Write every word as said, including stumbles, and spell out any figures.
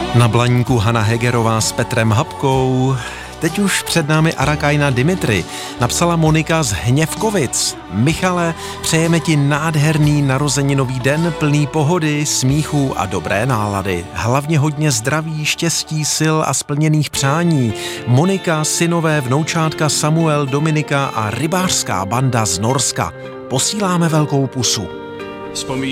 Na Blaníku Hana Hegerová s Petrem Habkou. Teď už před námi Arakajna Dimitri. Napsala Monika z Hněvkovic. Michale, přejeme ti nádherný narozeninový den plný pohody, smíchu a dobré nálady. Hlavně hodně zdraví, štěstí, sil a splněných přání. Monika, synové, vnoučátka Samuel, Dominika a rybářská banda z Norska. Posíláme velkou pusu.